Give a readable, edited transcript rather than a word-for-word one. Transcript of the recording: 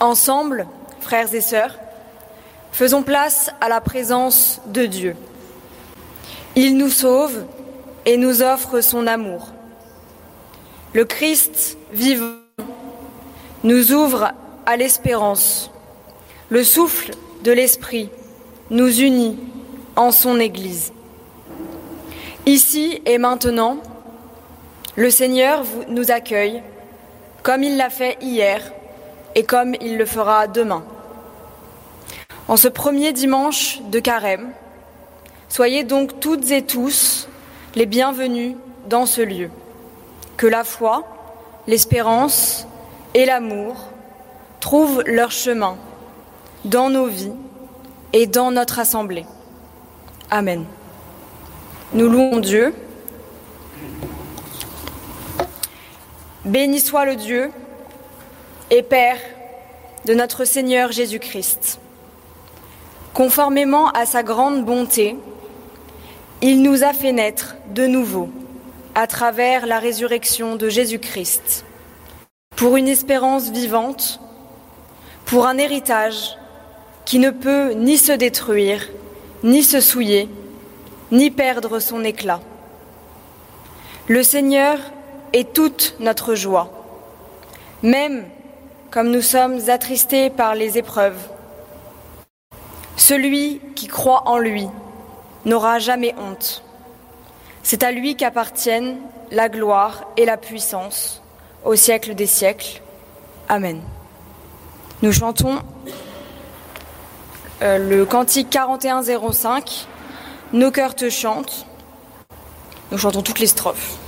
Ensemble, frères et sœurs, faisons place à la présence de Dieu. Il nous sauve et nous offre son amour. Le Christ vivant nous ouvre à l'espérance. Le souffle de l'Esprit nous unit en son Église. Ici et maintenant, le Seigneur nous accueille comme il l'a fait hier et comme il le fera demain. En ce premier dimanche de Carême, soyez donc toutes et tous les bienvenus dans ce lieu. Que la foi, l'espérance et l'amour trouvent leur chemin dans nos vies et dans notre assemblée. Amen. Nous louons Dieu. Béni soit le Dieu et Père de notre Seigneur Jésus-Christ. Conformément à sa grande bonté, il nous a fait naître de nouveau à travers la résurrection de Jésus-Christ, pour une espérance vivante, pour un héritage qui ne peut ni se détruire, ni se souiller, ni perdre son éclat. Le Seigneur est toute notre joie, même comme nous sommes attristés par les épreuves. Celui qui croit en lui n'aura jamais honte. C'est à lui qu'appartiennent la gloire et la puissance au siècle des siècles. Amen. Nous chantons le cantique 4105, Nos cœurs te chantent. Nous chantons toutes les strophes.